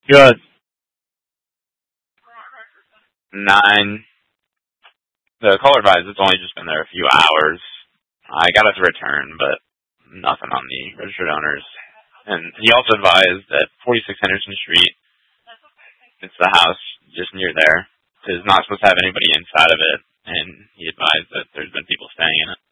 Good. 9. The caller advised it's only just been there a few hours. I got it to return, but nothing on the registered owners. And he also advised that 46 Henderson Street, it's the house just near there, is not supposed to have anybody inside of it, and he advised that there's been people staying in it.